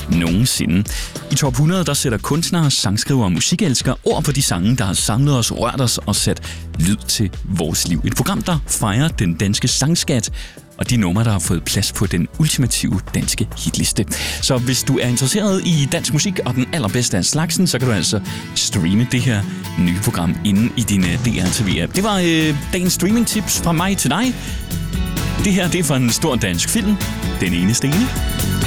nogensinde. I Top 100 der sætter kunstnere, sangskrivere og musikelskere ord på de sange, der har samlet os, rørt os og sat lyd til vores liv. Et program, der fejrer den danske sangskat og de numre, der har fået plads på den ultimative danske hitliste. Så hvis du er interesseret i dansk musik og den allerbedste af slagsen, så kan du altså streame det her nye program inde i din DR TV-app. Det var dagens streaming-tips fra mig til dig. Det her det er fra en stor dansk film, Den Ene Stene.